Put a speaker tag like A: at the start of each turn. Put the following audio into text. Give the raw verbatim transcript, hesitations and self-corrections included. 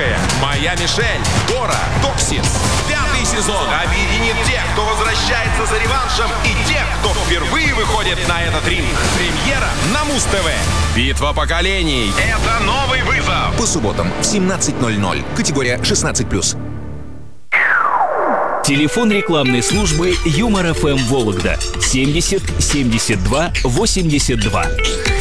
A: Римская, Моя Мишель, Дора, Токсис. Пятый сезон объединит тех, кто возвращается за реваншем, и тех, кто впервые выходит на этот ринг. Премьера на Муз-ТВ. Битва поколений. Это новый вызов.
B: По субботам в семнадцать ноль ноль. Категория шестнадцать плюс.
C: Телефон рекламной службы Юмор ФМ Вологда семьдесят семьдесят два восемьдесят два.